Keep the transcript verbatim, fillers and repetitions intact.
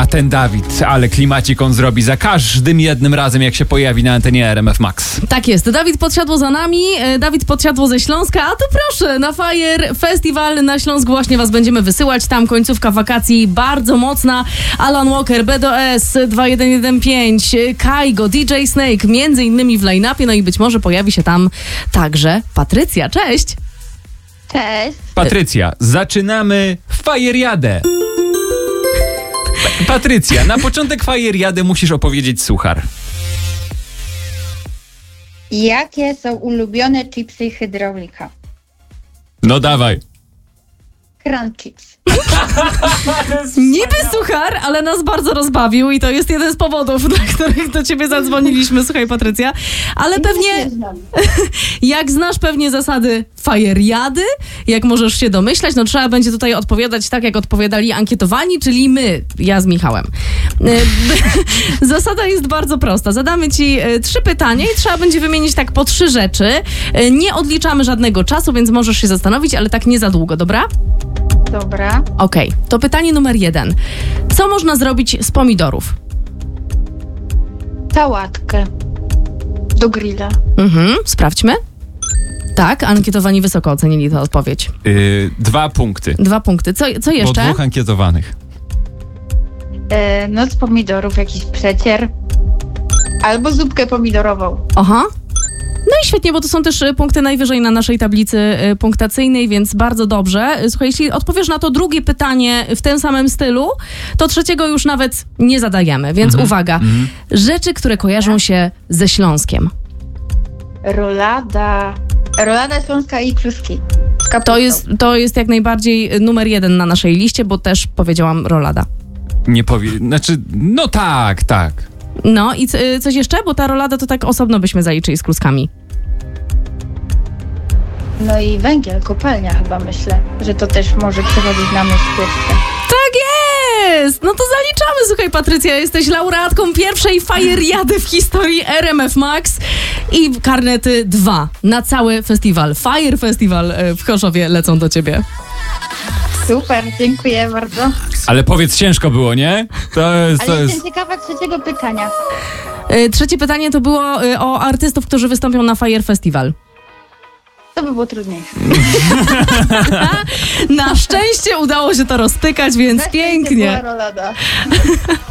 A ten Dawid, ale klimacik on zrobi za każdym jednym razem, jak się pojawi na antenie R M F Max. Tak jest. Dawid Podsiadło za nami, Dawid Podsiadło ze Śląska, a to proszę, na Fire Festival na Śląsk właśnie was będziemy wysyłać. Tam końcówka wakacji bardzo mocna. Alan Walker, B D S, dwa jeden jeden pięć, Kaigo, D J Snake, między innymi w line-upie, no i być może pojawi się tam także Patrycja. Cześć! Cześć. Patrycja, zaczynamy Fajeriadę. Patrycja, na początek Fajeriady musisz opowiedzieć suchar. Jakie są ulubione chipsy hydraulika? No dawaj. Crunch chips. Niby suchar, ale nas bardzo rozbawił i to jest jeden z powodów, dla których do ciebie zadzwoniliśmy, słuchaj Patrycja. Ale pewnie, jak znasz pewnie zasady Fajeriady, jak możesz się domyślać, no trzeba będzie tutaj odpowiadać tak, jak odpowiadali ankietowani, czyli my, ja z Michałem. Zasada jest bardzo prosta. Zadamy ci trzy pytania i trzeba będzie wymienić tak po trzy rzeczy. Nie odliczamy żadnego czasu, więc możesz się zastanowić, ale tak nie za długo, dobra? Dobra. Okej, okay. To pytanie numer jeden. Co można zrobić z pomidorów? Sałatkę. Do grilla. Mhm, sprawdźmy. Tak, ankietowani wysoko ocenili tę odpowiedź. Yy, dwa punkty. Dwa punkty. Co, co Po jeszcze? dwóch ankietowanych. E, no z pomidorów jakiś przecier. Albo zupkę pomidorową. Aha. No i świetnie, bo to są też punkty najwyżej na naszej tablicy punktacyjnej, więc bardzo dobrze. Słuchaj, jeśli odpowiesz na to drugie pytanie w tym samym stylu, to trzeciego już nawet nie zadajemy, więc Mhm. uwaga. Mhm. Rzeczy, które kojarzą się ze Śląskiem. Rolada. Rolada śląska i kluski. Z kapustą. To jest, to jest jak najbardziej numer jeden na naszej liście, bo też powiedziałam rolada. Nie powie... Znaczy, no tak, tak. No i c- coś jeszcze? Bo ta rolada to tak osobno byśmy zaliczyli z kluskami. No i węgiel, kopalnia chyba myślę, że to też może przechodzić na myśl jeszcze. Tak jest! No to zaliczamy. Słuchaj Patrycja, jesteś laureatką pierwszej Fajeriady w historii R M F Max i karnety dwa na cały festiwal. Fire Festival w Chorzowie lecą do ciebie. Super, dziękuję bardzo. Ale powiedz, ciężko było, nie? To jest... To Ale jest... jestem ciekawa trzeciego pytania. Y, Trzecie pytanie to było y, o artystów, którzy wystąpią na Fire Festival. To by było trudniejsze. Na szczęście udało się to rozpykać, więc Na szczęście pięknie. była rolada.